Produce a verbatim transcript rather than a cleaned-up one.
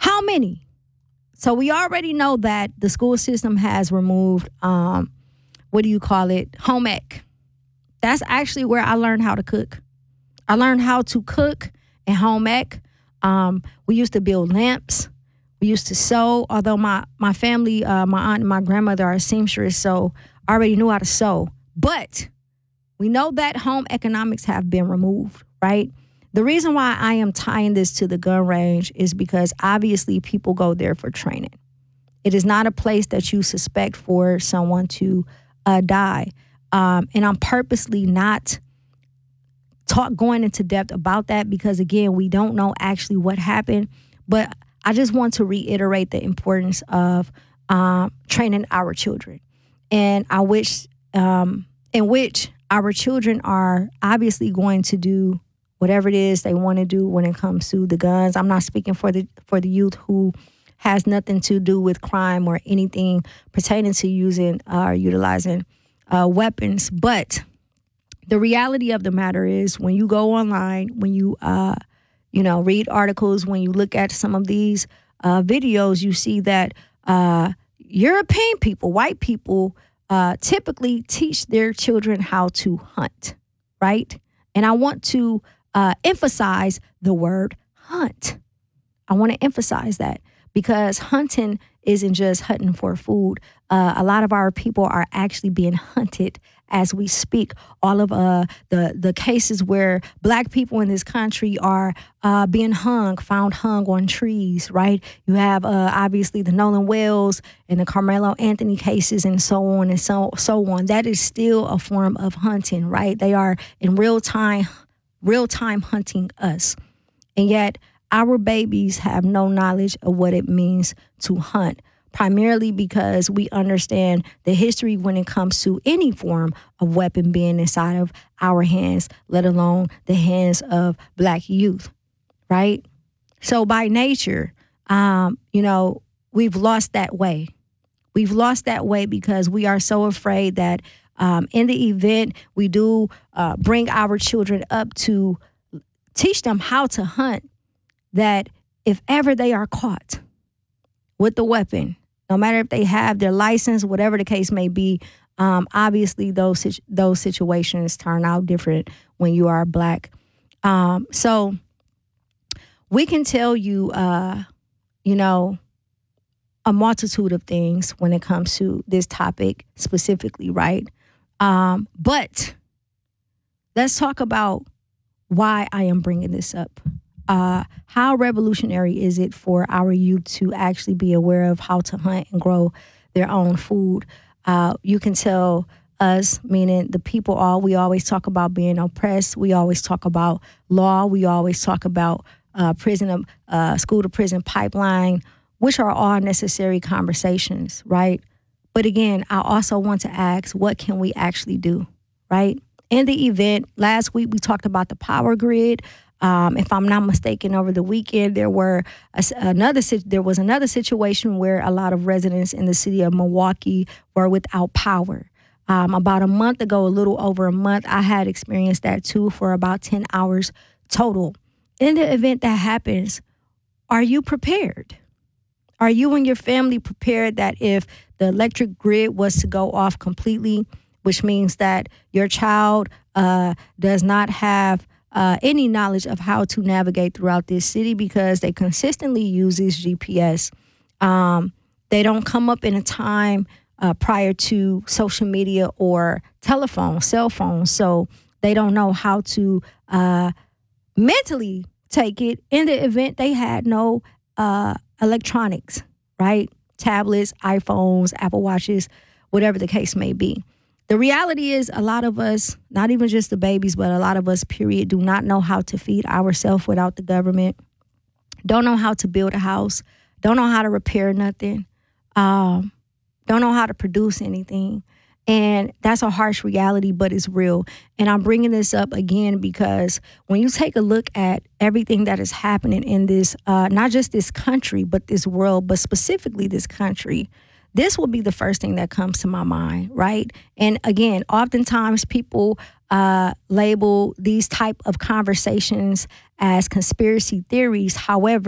How many? So we already know that the school system has removed, um, what do you call it, home ec. That's actually where I learned how to cook. I learned how to cook in home ec. Um, we used to build lamps. We used to sew. Although my my family, uh, my aunt and my grandmother are seamstress, so I already knew how to sew. But we know that home economics have been removed, right? The reason why I am tying this to the gun range is because obviously people go there for training. It is not a place that you suspect for someone to uh, die. Um, and I'm purposely not talk going into depth about that because, again, we don't know actually what happened. But I just want to reiterate the importance of um, training our children. And I wish, um, in which our children are obviously going to do whatever it is they want to do when it comes to the guns. I'm not speaking for the for the youth who has nothing to do with crime or anything pertaining to using uh, or utilizing uh, weapons. But the reality of the matter is when you go online, when you, uh, you know, read articles, when you look at some of these uh, videos, you see that uh, European people, white people, uh, typically teach their children how to hunt, right? And I want to uh, emphasize the word hunt. I want to emphasize that because hunting isn't just hunting for food. Uh, a lot of our people are actually being hunted as we speak. All of uh, the the cases where black people in this country are uh, being hung, found hung on trees, right? You have uh, obviously the Nolan Wells and the Carmelo Anthony cases and so on and so, so on. That is still a form of hunting, right? They are in real time, real time hunting us. And yet our babies have no knowledge of what it means to hunt, primarily because we understand the history when it comes to any form of weapon being inside of our hands, let alone the hands of black youth, right? So by nature, um, you know, we've lost that way. We've lost that way because we are so afraid that um, in the event we do uh, bring our children up to teach them how to hunt, that if ever they are caught with the weapon, no matter if they have their license, whatever the case may be, um, obviously those those situations turn out different when you are black. Um, so we can tell you, uh, you know, a multitude of things when it comes to this topic specifically, right? Um, but let's talk about why I am bringing this up. Uh, how revolutionary is it for our youth to actually be aware of how to hunt and grow their own food? Uh, you can tell us, meaning the people, all we always talk about being oppressed. We always talk about law. We always talk about uh, prison, uh, school to prison pipeline, which are all necessary conversations, right? But again, I also want to ask, what can we actually do, right? In the event, last week we talked about the power grid. Um, if I'm not mistaken, over the weekend there were a, another there was another situation where a lot of residents in the city of Milwaukee were without power. Um, about a month ago, a little over a month, I had experienced that too for about ten hours total. In the event that happens, are you prepared? Are you and your family prepared that if the electric grid was to go off completely, which means that your child uh, does not have Uh, any knowledge of how to navigate throughout this city because they consistently use this G P S. Um, they don't come up in a time uh, prior to social media or telephone, cell phones, so they don't know how to uh, mentally take it in the event they had no uh, electronics, right? Tablets, iPhones, Apple Watches, whatever the case may be. The reality is a lot of us, not even just the babies, but a lot of us, period, do not know how to feed ourselves without the government, don't know how to build a house, don't know how to repair nothing, um, don't know how to produce anything. And that's a harsh reality, but it's real. And I'm bringing this up again because when you take a look at everything that is happening in this, uh, not just this country, but this world, but specifically this country, this will be the first thing that comes to my mind, right? And again, oftentimes people uh, label these type of conversations as conspiracy theories. However,